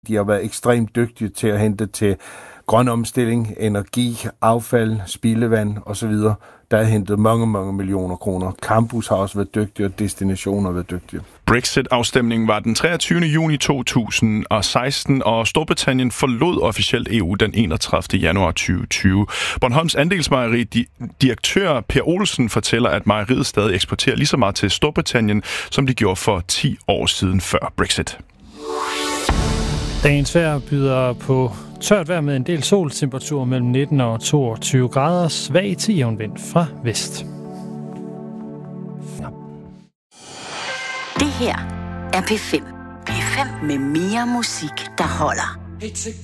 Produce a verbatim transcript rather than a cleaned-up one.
De har været ekstremt dygtige til at hente til grøn omstilling, energi, affald, spildevand osv. Der er hentet mange, mange millioner kroner. Campus har også været dygtige, og destinationer har været dygtige. Brexit-afstemningen var den treogtyvende juni to tusind og seksten, og Storbritannien forlod officielt E U den enogtredivte januar tyve tyve. Bornholms Andelsmejeri direktør Per Olsen fortæller, at mejeriet stadig eksporterer lige så meget til Storbritannien, som de gjorde for ti år siden før Brexit. Dagens vejr byder på tørt vejr med en del sol, temperatur mellem nitten og toogtyve grader, svag til jævn vind fra vest. Det her er P fem. P fem med mere musik, der holder.